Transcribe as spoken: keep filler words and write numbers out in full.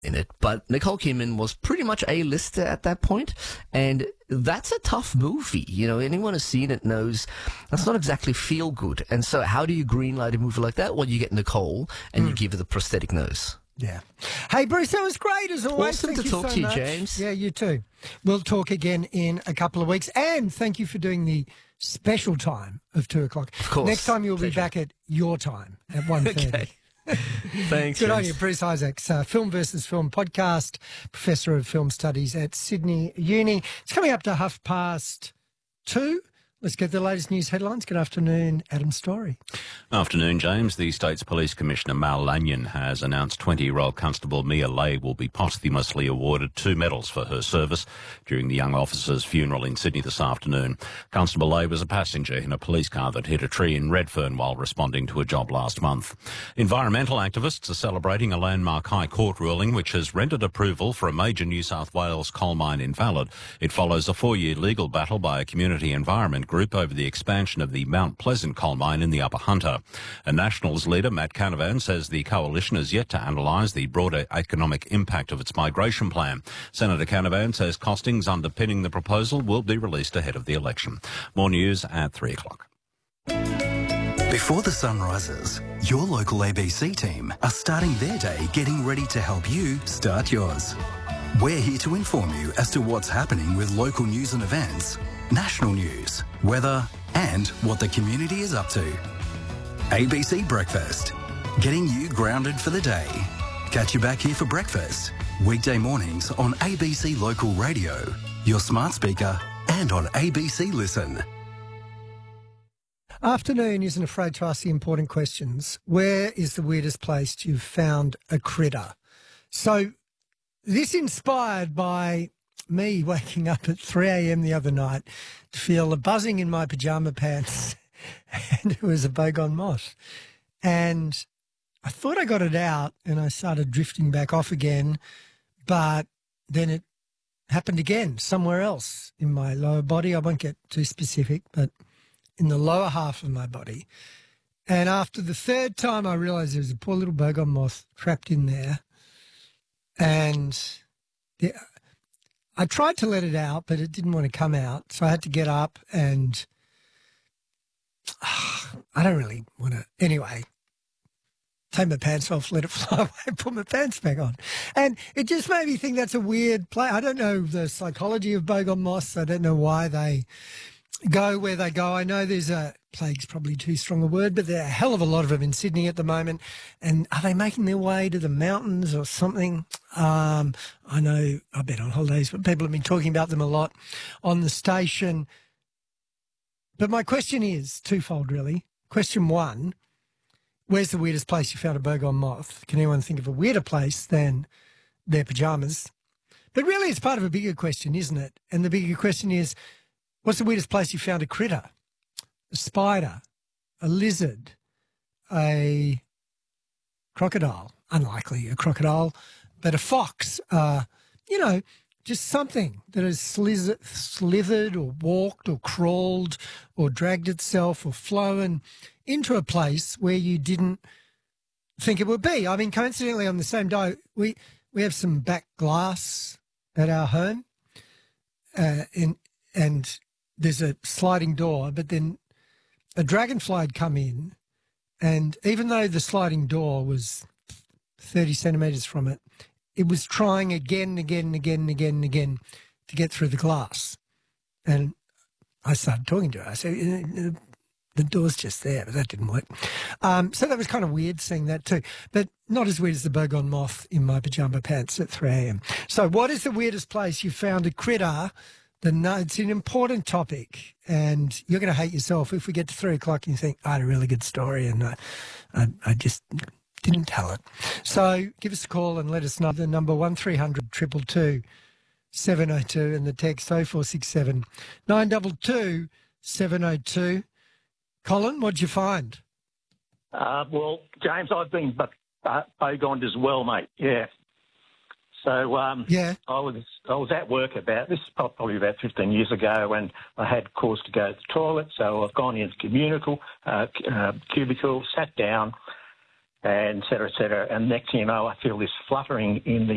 in it, but Nicole Kidman was pretty much A-lister at that point, and that's a tough movie. You know, anyone who's seen it knows that's not exactly feel good. And so how do you greenlight a movie like that? Well, you get Nicole and mm. you give her the prosthetic nose. Yeah. Hey, Bruce, that was great as always. Awesome thank to you talk so to you, much. James. Yeah, you too. We'll talk again in a couple of weeks. And thank you for doing the special time of two o'clock. Of course. Next time you'll Pleasure. be back at your time at one thirty. Okay. Thanks. Good James. on you, Bruce Isaacs, uh, Film versus Film podcast, Professor of Film Studies at Sydney Uni. It's coming up to half past two. Let's get the latest news headlines. Good afternoon, Adam Story. Afternoon, James. The State's Police Commissioner Mal Lanyon has announced twenty-year-old Constable Mia Lay will be posthumously awarded two medals for her service during the young officer's funeral in Sydney this afternoon. Constable Lay was a passenger in a police car that hit a tree in Redfern while responding to a job last month. Environmental activists are celebrating a landmark High Court ruling which has rendered approval for a major New South Wales coal mine invalid. It follows a four-year legal battle by a community environment group over the expansion of the Mount Pleasant coal mine in the Upper Hunter. A Nationals leader, Matt Canavan, says the coalition has yet to analyse the broader economic impact of its migration plan. Senator Canavan says costings underpinning the proposal will be released ahead of the election. More news at three o'clock. Before the sun rises, your local A B C team are starting their day getting ready to help you start yours. We're here to inform you as to what's happening with local news and events, national news, weather, and what the community is up to. A B C Breakfast, getting you grounded for the day. Catch you back here for breakfast, weekday mornings on A B C Local Radio, your smart speaker, and on A B C Listen. Afternoon isn't afraid to ask the important questions. Where is the weirdest place you've found a critter? So this inspired by me waking up at three a.m. the other night to feel a buzzing in my pyjama pants, and it was a boggon moth. And I thought I got it out and I started drifting back off again, but then it happened again somewhere else in my lower body. I won't get too specific, but in the lower half of my body. And after the third time, I realised there was a poor little boggon moth trapped in there. And yeah, I tried to let it out, but it didn't want to come out. So I had to get up and uh, I don't really want to. Anyway, take my pants off, let it fly away, put my pants back on. And it just made me think that's a weird play. I don't know the psychology of boggon moths. I don't know why they go where they go. I know there's a plague's probably too strong a word, but there are a hell of a lot of them in Sydney at the moment. And are they making their way to the mountains or something? Um, I know I've been on holidays, but people have been talking about them a lot on the station. But my question is twofold, really. Question one, where's the weirdest place you found a boggon moth? Can anyone think of a weirder place than their pyjamas? But really it's part of a bigger question, isn't it? And the bigger question is, what's the weirdest place you found a critter? A spider, a lizard, a crocodile, unlikely a crocodile, but a fox, uh, you know, just something that has sliz- slithered or walked or crawled or dragged itself or flown into a place where you didn't think it would be. I mean, coincidentally, on the same day, we, we have some back glass at our home, uh, in, and there's a sliding door, but then a dragonfly had come in, and even though the sliding door was thirty centimetres from it, it was trying again and again and again and again and again to get through the glass. And I started talking to her. I said, the door's just there, but that didn't work. Um, so that was kind of weird seeing that too, but not as weird as the boggon moth in my pyjama pants at three a.m. So what is the weirdest place you found a critter? The, no, it's an important topic, and you're going to hate yourself if we get to three o'clock and you think, I had a really good story and I, I, I just didn't tell it. So give us a call and let us know. The number one three hundred two two two seven oh two and the text oh four six seven nine two two seven oh two. Colin, what'd you find? Uh, well, James, I've been uh, bogonned as well, mate. Yeah. So um, yeah, I was I was at work about this is probably about fifteen years ago, and I had cause to go to the toilet. So I've gone into the communicle, uh, uh, cubicle, sat down, and et cetera, et cetera. And next thing you know, I feel this fluttering in the